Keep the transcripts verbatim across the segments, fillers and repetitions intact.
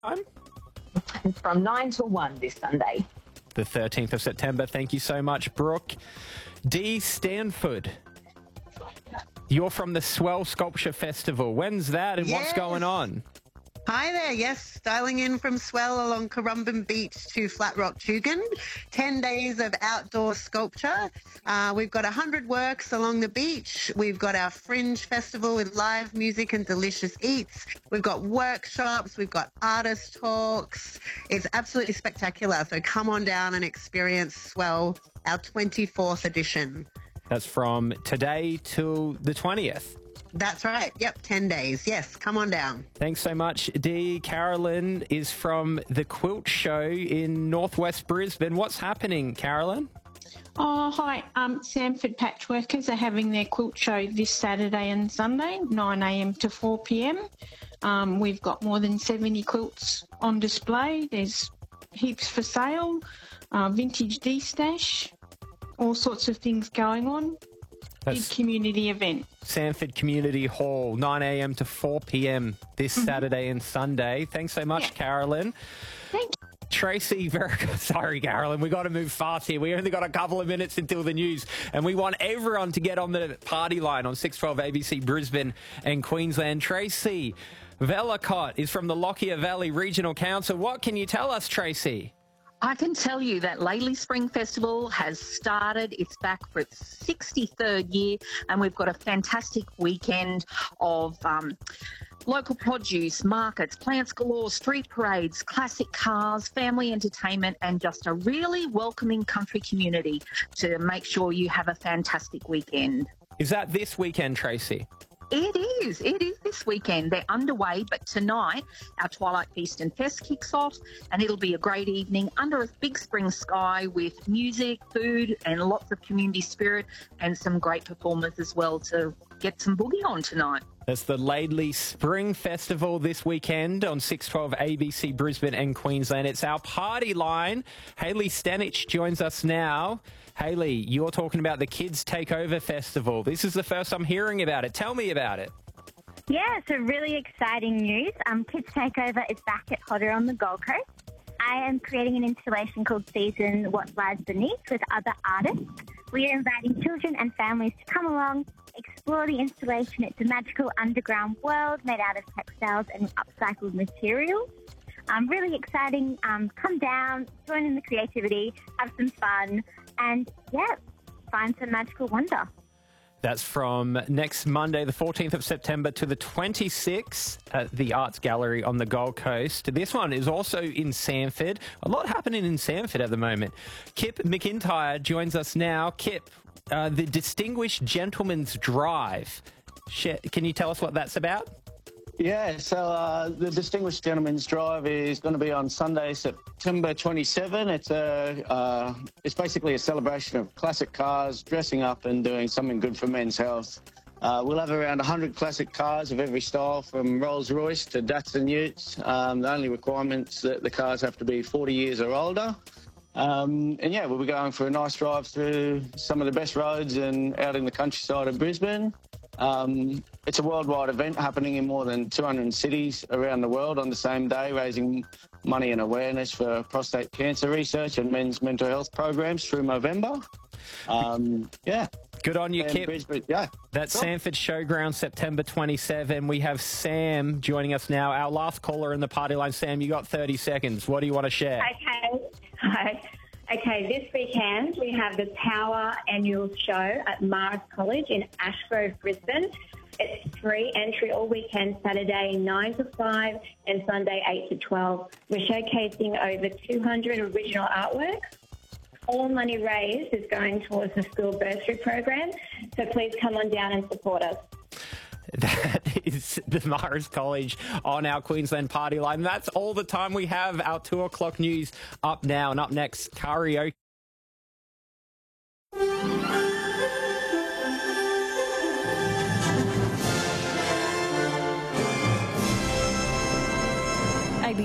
Time? From nine till one this Sunday. The thirteenth of September. Thank you so much, Brooke. D. Stanford. You're from the Swell Sculpture Festival. When's that and Yes. what's going on? Hi there, yes, dialing in from Swell along Currumbin Beach to Flat Rock Tugun. ten days of outdoor sculpture. Uh, we've got one hundred works along the beach. We've got our Fringe Festival with live music and delicious eats. We've got workshops. We've got artist talks. It's absolutely spectacular. So come on down and experience Swell, our twenty-fourth edition. That's from today till the twentieth. That's right. Yep, ten days. Yes, come on down. Thanks so much, Dee. Carolyn is from the Quilt Show in northwest Brisbane. What's happening, Carolyn? Oh, hi. Um, Samford Patchworkers are having their quilt show this Saturday and Sunday, nine a.m. to four p.m. Um, we've got more than seventy quilts on display. There's heaps for sale, uh, vintage D-stash, all sorts of things going on. That's Big community event. Sanford Community Hall, nine a.m. to four p.m. this Mm-hmm. Saturday and Sunday. Thanks so much, Yeah. Carolyn. Thank you. Tracy, very sorry, Carolyn. We got to move fast here. We only got a couple of minutes until the news, and we want everyone to get on the party line on six twelve A B C Brisbane and Queensland. Tracy Vellacott is from the Lockyer Valley Regional Council. What can you tell us, Tracy? I can tell you that Laley Spring Festival has started. It's back for its sixty-third year, and we've got a fantastic weekend of um, local produce, markets, plants galore, street parades, classic cars, family entertainment, and just a really welcoming country community to make sure you have a fantastic weekend. Is that this weekend, Tracy? It is. It is this weekend. They're underway, but tonight our Twilight Feast and Fest kicks off, and it'll be a great evening under a big spring sky with music, food, and lots of community spirit, and some great performers as well to get some boogie on tonight. That's the Laidley Spring Festival this weekend on six twelve A B C Brisbane and Queensland. It's our party line. Hayley Stanich joins us now. Hayley, you're talking about the Kids Takeover Festival. This is the first I'm hearing about it. Tell me about it. Yeah, so really exciting news. Um, Kids Takeover is back at Hodder on the Gold Coast. I am creating an installation called Season What Lies Beneath with other artists. We are inviting children and families to come along, explore the installation. It's a magical underground world made out of textiles and upcycled materials. Um, really exciting. Um, come down, join in the creativity, have some fun, and, yeah, find some magical wonder. That's from next Monday, the fourteenth of September to the twenty-sixth at the Arts Gallery on the Gold Coast. This one is also in Sanford. A lot happening in Sanford at the moment. Kip McIntyre joins us now. Kip, uh, the Distinguished Gentleman's Drive. Sh- Can you tell us what that's about? Yeah, so uh, the Distinguished Gentleman's Drive is going to be on Sunday, September twenty-seventh. It's a, uh, it's basically a celebration of classic cars, dressing up and doing something good for men's health. Uh, we'll have around one hundred classic cars of every style, from Rolls-Royce to Datsun Utes. Um, the only requirement's that the cars have to be forty years or older. Um, and yeah, we'll be going for a nice drive through some of the best roads and out in the countryside of Brisbane. Um, it's a worldwide event happening in more than two hundred cities around the world on the same day, raising money and awareness for prostate cancer research and men's mental health programs through Movember. Um, yeah. Good on you, And Kip. Brisbane, yeah. That's Cool. Sanford Showground, September twenty-seventh. We have Sam joining us now, our last caller in the party line. Sam, you got thirty seconds. What do you want to share? Okay. Hi. Okay, this weekend we have the Power Annual Show at Mars College in Ashgrove, Brisbane. It's free entry all weekend, Saturday nine to five and Sunday eight to twelve. We're showcasing over two hundred original artworks. All money raised is going towards the school bursary program, so please come on down and support us. That is the Mars College on our Queensland party line. That's all the time we have. Our two o'clock news up now, and up next, karaoke. A B C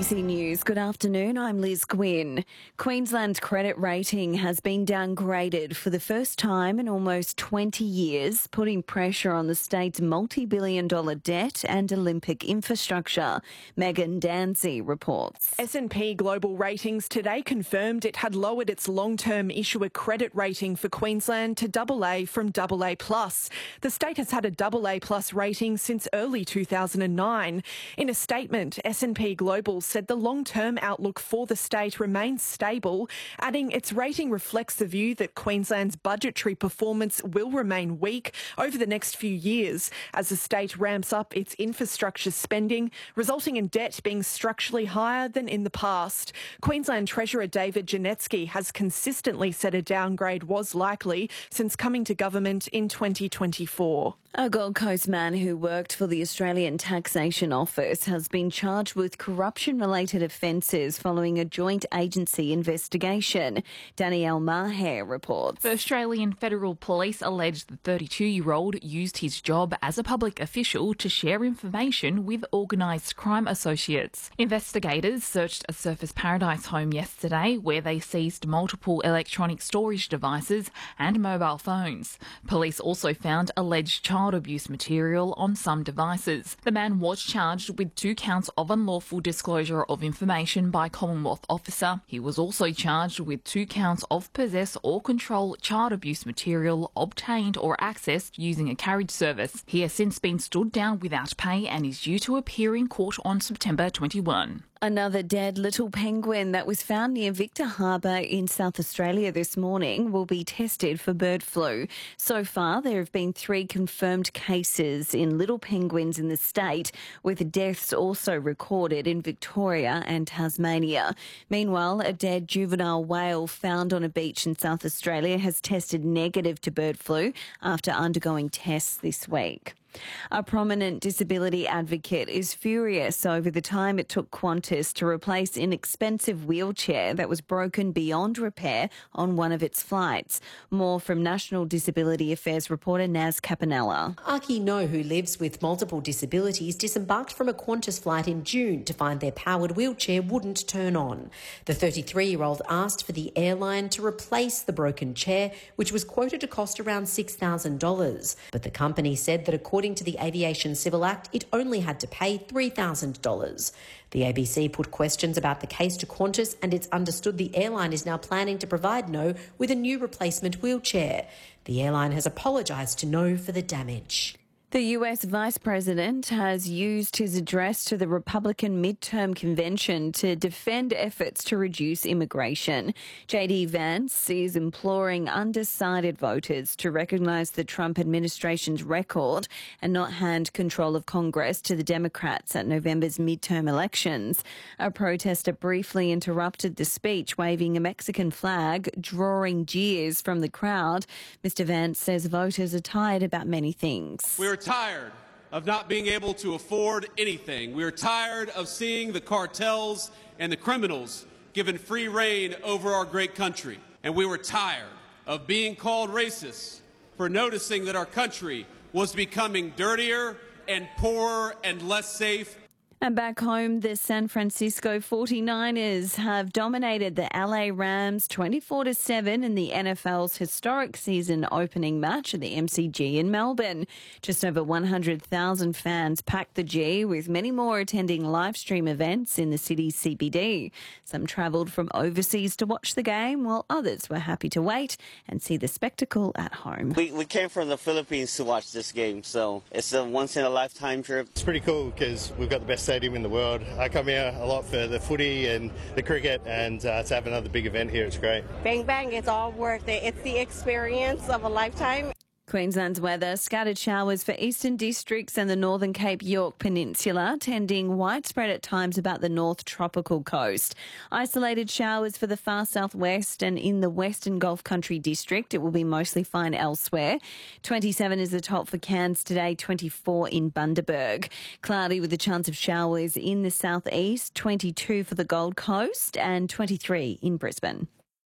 C News. Good afternoon, I'm Liz Gwynn. Queensland's credit rating has been downgraded for the first time in almost twenty years, putting pressure on the state's multi-billion dollar debt and Olympic infrastructure. Megan Danzy reports. S and P Global Ratings today confirmed it had lowered its long-term issuer credit rating for Queensland to double A from double A plus. The state has had a double A plus rating since early two thousand nine. In a statement, S and P Global said the long-term outlook for the state remains stable, adding its rating reflects the view that Queensland's budgetary performance will remain weak over the next few years as the state ramps up its infrastructure spending, resulting in debt being structurally higher than in the past. Queensland Treasurer David Janetsky has consistently said a downgrade was likely since coming to government in twenty twenty-four. A Gold Coast man who worked for the Australian Taxation Office has been charged with corruption-related offences following a joint agency investigation. Danielle Maher reports. The Australian Federal Police alleged the thirty-two-year-old used his job as a public official to share information with organised crime associates. Investigators searched a Surfers Paradise home yesterday where they seized multiple electronic storage devices and mobile phones. Police also found alleged child abuse material on some devices. The man was charged with two counts of unlawful disclosure of information by Commonwealth officer. He was also charged with two counts of possess or control child abuse material obtained or accessed using a carriage service. He has since been stood down without pay and is due to appear in court on September twenty-first. Another dead little penguin that was found near Victor Harbour in South Australia this morning will be tested for bird flu. So far, there have been three confirmed cases in little penguins in the state, with deaths also recorded in Victoria and Tasmania. Meanwhile, a dead juvenile whale found on a beach in South Australia has tested negative to bird flu after undergoing tests this week. A prominent disability advocate is furious over the time it took Qantas to replace an expensive wheelchair that was broken beyond repair on one of its flights. More from National Disability Affairs reporter Naz Capanella. Aki No, who lives with multiple disabilities, disembarked from a Qantas flight in June to find their powered wheelchair wouldn't turn on. The thirty-three-year-old asked for the airline to replace the broken chair, which was quoted to cost around six thousand dollars. But the company said that according to the Aviation Civil Act, it only had to pay three thousand dollars. The A B C put questions about the case to Qantas, and it's understood the airline is now planning to provide No with a new replacement wheelchair. The airline has apologised to No for the damage. The U S Vice President has used his address to the Republican midterm convention to defend efforts to reduce immigration. J D Vance is imploring undecided voters to recognise the Trump administration's record and not hand control of Congress to the Democrats at November's midterm elections. A protester briefly interrupted the speech, waving a Mexican flag, drawing jeers from the crowd. Mister Vance says voters are tired about many things. We're tired of not being able to afford anything. We're tired of seeing the cartels and the criminals given free rein over our great country. And we were tired of being called racist for noticing that our country was becoming dirtier and poorer and less safe. And back home, the San Francisco forty-niners have dominated the L A Rams twenty-four to seven in the N F L's historic season opening match at the M C G in Melbourne. Just over one hundred thousand fans packed the G, with many more attending live stream events in the city's C B D. Some travelled from overseas to watch the game, while others were happy to wait and see the spectacle at home. We, we came from the Philippines to watch this game, so it's a once-in-a-lifetime trip. It's pretty cool because we've got the best stadium in the world. I come here a lot for the footy and the cricket, and uh, to have another big event here, it's great. Bang bang, it's all worth it. It's the experience of a lifetime. Queensland's weather, scattered showers for eastern districts and the Northern Cape York Peninsula, tending widespread at times about the north tropical coast. Isolated showers for the far southwest and in the western Gulf Country district. It will be mostly fine elsewhere. twenty-seven is the top for Cairns today, twenty-four in Bundaberg. Cloudy with a chance of showers in the southeast, twenty-two for the Gold Coast and twenty-three in Brisbane.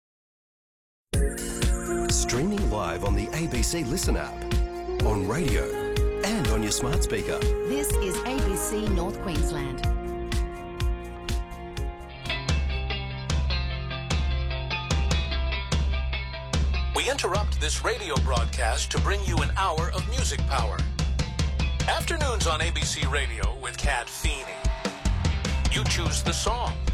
Streaming live on the A B C Listen app, on radio and on your smart speaker. This is A B C North Queensland. We interrupt this radio broadcast to bring you an hour of music power. Afternoons on A B C Radio with Kat Feeney. You choose the song.